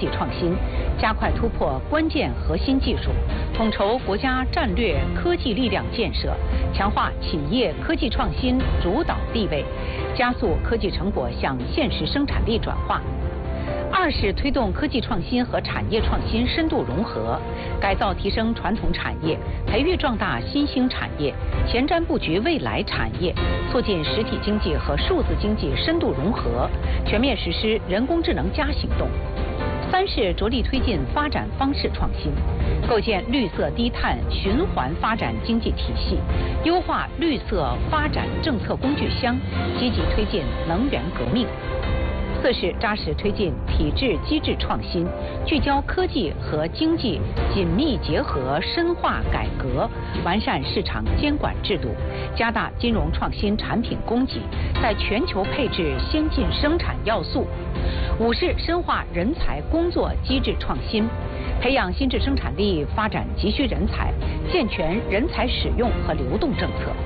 技创新，加快突破关键核心技术，统筹国家战略科技力量建设，强化企业科技创新主导地位，加速科技成果向现实生产力转化。二是推动科技创新和产业创新深度融合，改造提升传统产业，培育壮大新兴产业，前瞻布局未来产业，促进实体经济和数字经济深度融合，全面实施人工智能+行动。三是着力推进发展方式创新，构建绿色低碳循环发展经济体系，优化绿色发展政策工具箱，积极推进能源革命。四是扎实推进体制机制创新，聚焦科技和经济紧密结合，深化改革，完善市场监管制度，加大金融创新产品供给，在全球配置先进生产要素。五是深化人才工作机制创新，培养新质生产力，发展急需人才，健全人才使用和流动政策。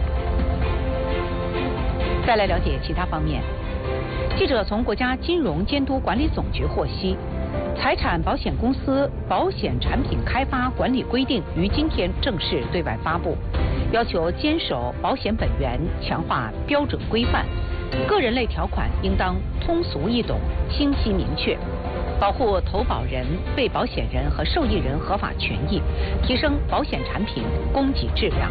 再来了解其他方面。记者从国家金融监督管理总局获悉，财产保险公司保险产品开发管理规定于今天正式对外发布，要求坚守保险本源，强化标准规范，个人类条款应当通俗易懂、清晰明确，保护投保人、被保险人和受益人合法权益，提升保险产品供给质量。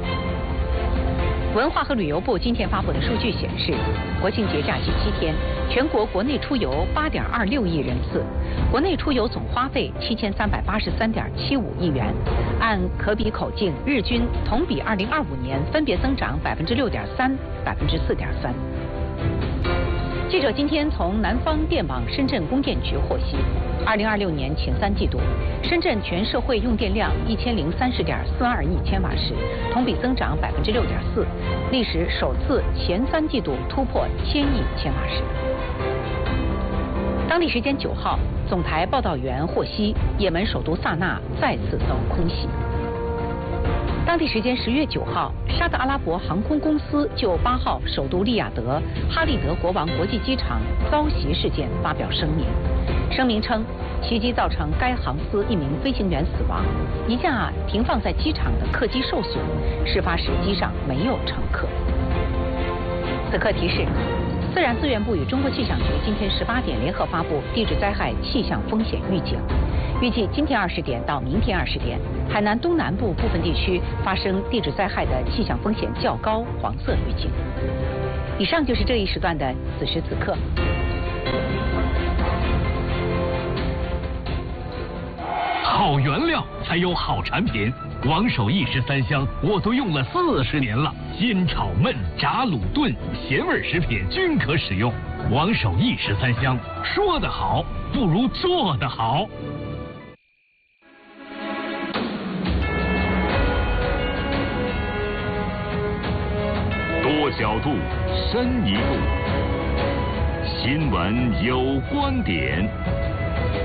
文化和旅游部今天发布的数据显示，国庆节假期7天，全国国内出游8.26亿人次，国内出游总花费7383.75亿元，按可比口径日均同比2025年分别增长6.3%、4.3%。记者今天从南方电网深圳供电局获悉，2026年前3季度，深圳全社会用电量1030.42亿千瓦时，同比增长6.4%，历史首次前3季度突破1000亿千瓦时。当地时间9号，总台报道员获悉，也门首都萨那再次遭空袭。当地时间10月9号，沙特阿拉伯航空公司就8号首都利雅得哈利德国王国际机场遭袭事件发表声明。声明称，袭击造成该航司1名飞行员死亡，一架停放在机场的客机受损，事发时机上没有乘客。此刻提示，自然资源部与中国气象局今天18点联合发布地质灾害气象风险预警。预计今天20点到明天20点，海南东南部部分地区发生地质灾害的气象风险较高黄色预警。以上就是这一时段的此时此刻。 好原料才有好产品，王守义13香我都用了40年了，煎炒焖炸卤炖咸味食品均可使用。王守义13香，说得好不如做得好。 多角度，深一步，新闻有观点。